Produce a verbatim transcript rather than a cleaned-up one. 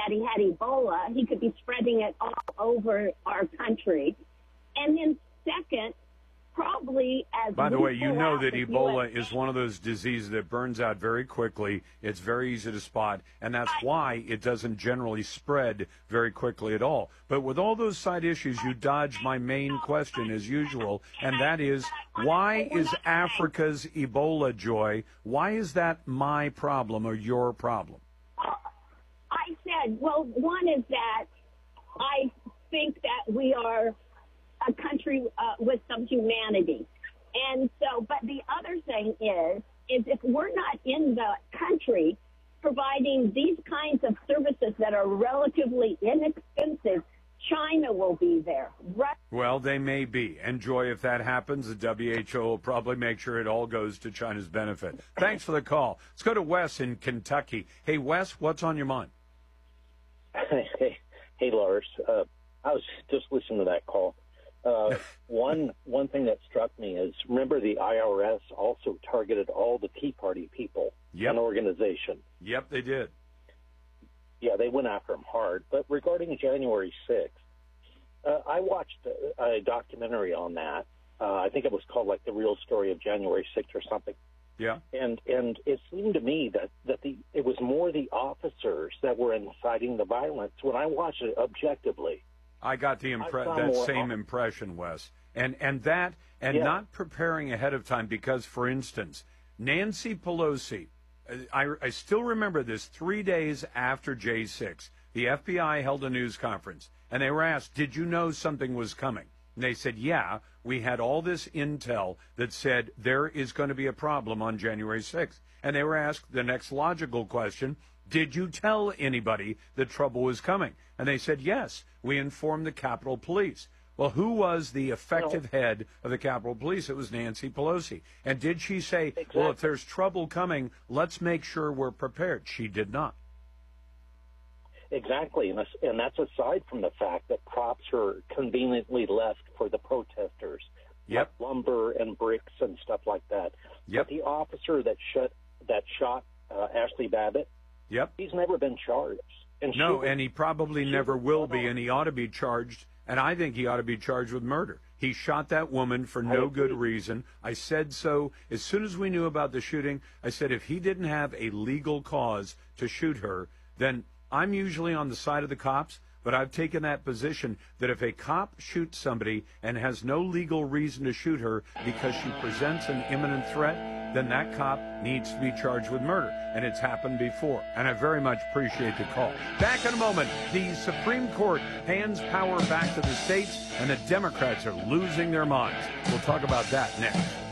that he had Ebola, he could be spreading it all over our country. And then second, probably as By the we way, you pull know out that the Ebola U S is one of those diseases that burns out very quickly. It's very easy to spot, and that's why it doesn't generally spread very quickly at all. But with all those side issues, you dodge my main question as usual, and that is, why is Africa's Ebola, Joy? Why is that my problem or your problem? I said, well, one is that I think that we are a country uh, with some humanity. And so, but the other thing is, is if we're not in the country providing these kinds of services that are relatively inexpensive, China will be there. Right? Well, they may be. And, Joy, if that happens, the W H O will probably make sure it all goes to China's benefit. Thanks for the call. Let's go to Wes in Kentucky. Hey, Wes, what's on your mind? Hey, hey Lars. Uh, I was just listening to that call. Uh, one one thing that struck me is, remember the I R S also targeted all the Tea Party people Yep. and organization. Yep, they did. Yeah, they went after them hard. But regarding January sixth, uh, I watched a, a documentary on that. Uh, I think it was called like The Real Story of January sixth or something. Yeah. And and it seemed to me that, that the it was more the officers that were inciting the violence when I watched it objectively. I got the impre- I that more same on- impression, Wes. And and that and Yeah. not preparing ahead of time because, for instance, Nancy Pelosi, uh, I, I still remember this, three days after J six, the F B I held a news conference, and they were asked, did you know something was coming? And they said, yeah, we had all this intel that said there is going to be a problem on January sixth. And they were asked the next logical question, did you tell anybody that trouble was coming? And they said, yes, we informed the Capitol Police. Well, who was the effective head of the Capitol Police? It was Nancy Pelosi. And did she say, Exactly. well, if there's trouble coming, let's make sure we're prepared? She did not. Exactly, and that's, and that's aside from the fact that props are conveniently left for the protesters, Yep. like lumber and bricks and stuff like that. Yep. But the officer that shot that shot uh, Ashley Babbitt, Yep. he's never been charged. And she No, was- and he probably she never was will spot be, on. and he ought to be charged. And I think he ought to be charged with murder. He shot that woman for I no agree. good reason. I said so as soon as we knew about the shooting. I said if he didn't have a legal cause to shoot her, then I'm usually on the side of the cops, but I've taken that position that if a cop shoots somebody and has no legal reason to shoot her because she presents an imminent threat, then that cop needs to be charged with murder. And it's happened before. And I very much appreciate the call. Back in a moment, the Supreme Court hands power back to the states, and the Democrats are losing their minds. We'll talk about that next.